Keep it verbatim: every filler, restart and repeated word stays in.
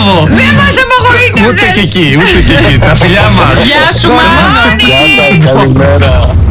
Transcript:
Μπράβο. Δεν μας απογοήτευσες. Ούτε και εκεί, ούτε και εκεί. Τα φιλιά μας. Γεια σου Μάνη. Γεια σας, καλημέρα.